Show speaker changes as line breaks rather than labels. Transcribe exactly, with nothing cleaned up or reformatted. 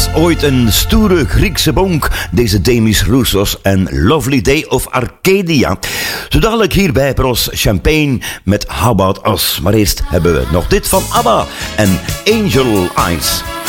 was ooit een stoere Griekse bonk, deze Demis Roussos en Lovely Day of Arcadia. Zo dadelijk hier bij Pros Champagne met How About Us. Maar eerst hebben we nog dit van ABBA en Angel Eyes.